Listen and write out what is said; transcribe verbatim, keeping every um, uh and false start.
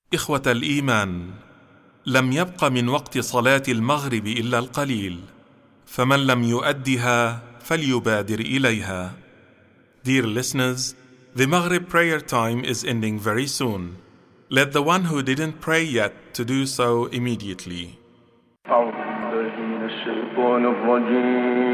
إخوة الإيمان، لم يبق من وقت صلاة المغرب إلا القليل، فمن لم يؤدها فليبادر إليها. Dear listeners, the Maghrib prayer time is ending very soon. Let the one who didn't pray yet to do so immediately.